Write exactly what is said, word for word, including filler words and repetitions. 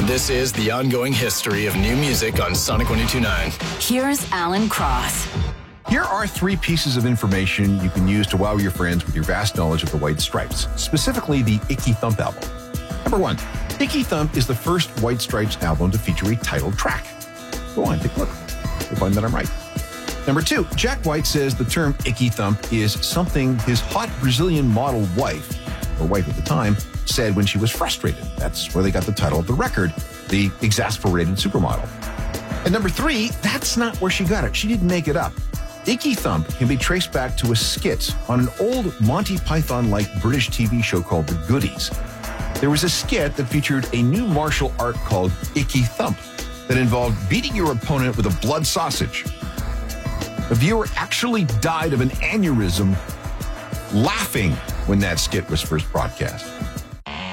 This is the ongoing history of new music on Sonic one oh two point nine. Here's Alan Cross. Here are three pieces of information you can use to wow your friends with your vast knowledge of the White Stripes, specifically the Icky Thump album. Number one, Icky Thump is the first White Stripes album to feature a title track. Go on, take a look. You'll find that I'm right. Number two, Jack White says the term Icky Thump is something his hot Brazilian model wife, or wife at the time, said when she was frustrated. That's where they got the title of the record, the Exasperated Supermodel. And number three, that's not where she got it. She didn't make it up. Icky Thump can be traced back to a skit on an old Monty Python-like British T V show called The Goodies. There was a skit that featured a new martial art called Icky Thump that involved beating your opponent with a blood sausage. The viewer actually died of an aneurysm laughing when that skit was first broadcast.